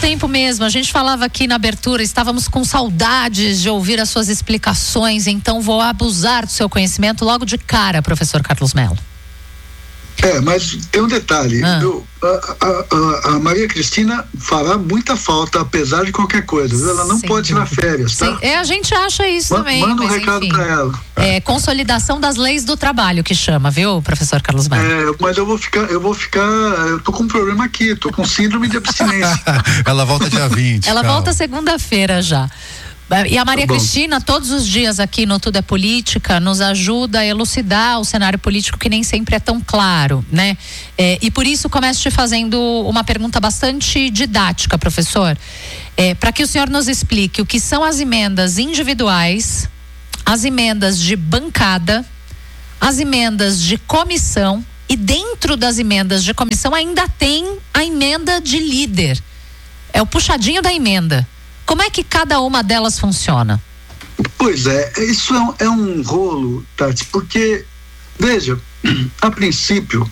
tempo mesmo. A gente falava aqui na abertura, estávamos com saudades de ouvir as suas explicações, então vou abusar do seu conhecimento logo de cara, professor Carlos Mello. Mas tem um detalhe, a Maria Cristina fará muita falta, apesar de qualquer coisa. Ela não pode tirar férias, tá? A gente acha isso também. Manda um recado para ela. Consolidação das leis do trabalho que chama, viu, professor Carlos Mello? Mas eu tô com um problema aqui, tô com síndrome de abstinência. Ela volta dia 20. Ela volta segunda-feira já. E a Maria Cristina, todos os dias aqui no Tudo é Política, nos ajuda a elucidar o cenário político que nem sempre é tão claro, né? E por isso começo te fazendo uma pergunta bastante didática, professor. Para que o senhor nos explique o que são as emendas individuais, as emendas de bancada, as emendas de comissão, e dentro das emendas de comissão ainda tem a emenda de líder. É o puxadinho da emenda. Como é que cada uma delas funciona? Pois isso é um rolo, Tati, porque, veja, a princípio,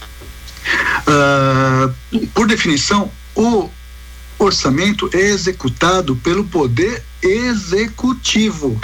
por definição, o orçamento é executado pelo Poder Executivo.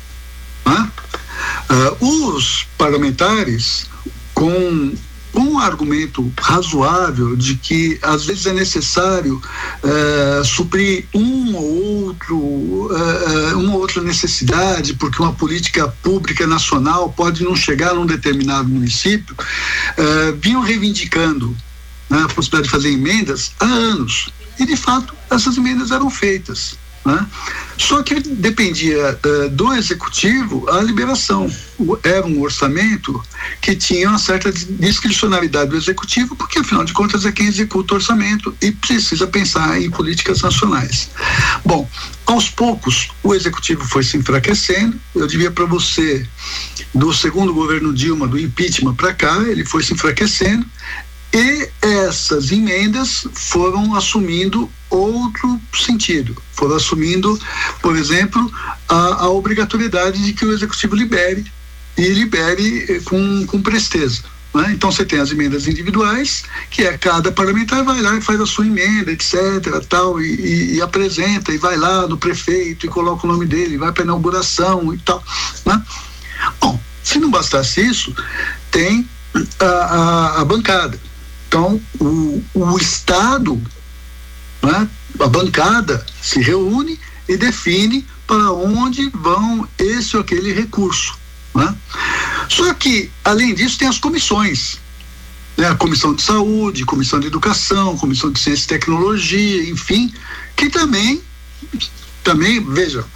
Os parlamentares, com um argumento razoável de que às vezes é necessário suprir uma ou outra necessidade, porque uma política pública nacional pode não chegar num determinado município, vinham reivindicando a possibilidade de fazer emendas há anos, e de fato essas emendas eram feitas. Só que dependia do executivo a liberação. Era um orçamento que tinha uma certa discricionalidade do executivo, porque afinal de contas é quem executa o orçamento e precisa pensar em políticas nacionais. Bom, aos poucos o executivo foi se enfraquecendo. Eu diria para você, do segundo governo Dilma, do impeachment para cá, ele foi se enfraquecendo, e essas emendas foram assumindo outro sentido. Foram assumindo, por exemplo, a obrigatoriedade de que o executivo libere, e libere com presteza. Então você tem as emendas individuais, que cada parlamentar vai lá e faz a sua emenda, etc, tal, e apresenta, e vai lá no prefeito e coloca o nome dele, vai para a inauguração e tal. Bom, se não bastasse isso, tem a bancada. Então, o Estado, a bancada se reúne e define para onde vão esse ou aquele recurso. Só que, além disso, tem as comissões. A Comissão de Saúde, Comissão de Educação, Comissão de Ciência e Tecnologia, enfim, que também veja,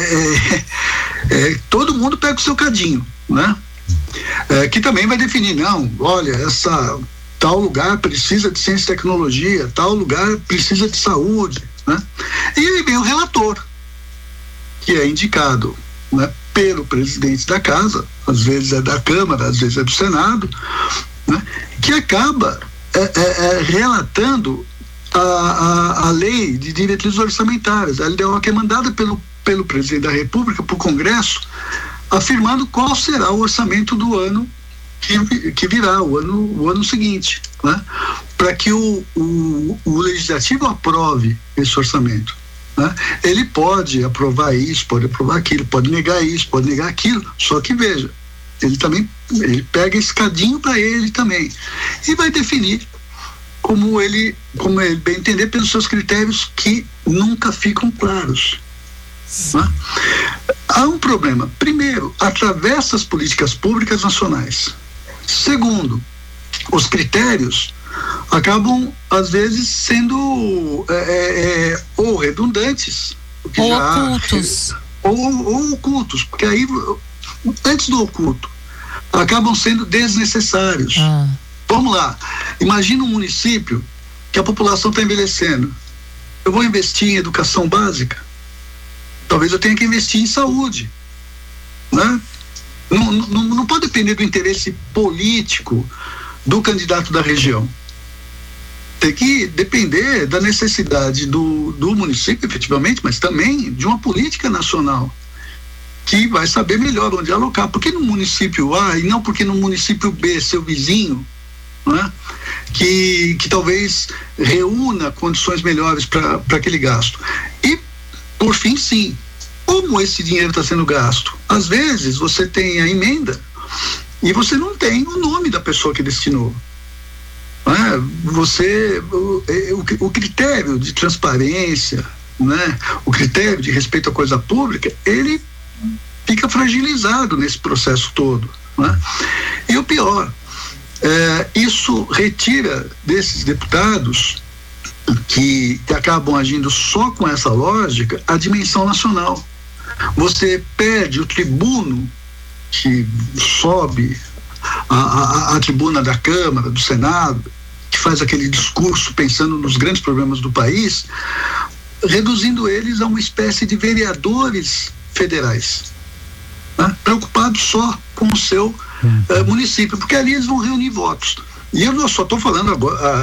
todo mundo pega o seu cadinho, que também vai definir, olha, tal lugar precisa de ciência e tecnologia, tal lugar precisa de saúde, E aí vem o relator, que é indicado, pelo presidente da casa, às vezes é da Câmara, às vezes é do Senado, que acaba relatando a lei de diretrizes orçamentárias, a LDO, que é mandada pelo presidente da República para o Congresso, afirmando qual será o orçamento do ano que virá, o ano seguinte, para que o legislativo aprove esse orçamento. Ele pode aprovar isso, pode aprovar aquilo, pode negar isso, pode negar aquilo, só que veja, ele pega esse cadinho para ele também e vai definir como ele bem entender, pelos seus critérios que nunca ficam claros. Há um problema. Primeiro, atravessa as políticas públicas nacionais. Segundo, os critérios acabam às vezes sendo ou redundantes, ou ocultos, ou ocultos, porque aí antes do oculto acabam sendo desnecessários. Vamos lá, imagina um município que a população está envelhecendo. Eu vou investir em educação básica? Talvez eu tenha que investir em saúde, Não pode depender do interesse político do candidato da região. Tem que depender da necessidade do município, efetivamente, mas também de uma política nacional que vai saber melhor onde alocar. Por que no município A e não porque no município B, seu vizinho, né? Que talvez reúna condições melhores para aquele gasto. E, por fim, sim, como esse dinheiro está sendo gasto? Às vezes você tem a emenda e você não tem o nome da pessoa que destinou. O critério de transparência, né? O critério de respeito à coisa pública, ele fica fragilizado nesse processo todo, né? E o pior, isso retira desses deputados que acabam agindo só com essa lógica a dimensão nacional. Você perde o tribuno que sobe a tribuna da Câmara, do Senado, que faz aquele discurso pensando nos grandes problemas do país, reduzindo eles a uma espécie de vereadores federais, né? Preocupados só com o seu município, porque ali eles vão reunir votos. E eu só estou falando agora,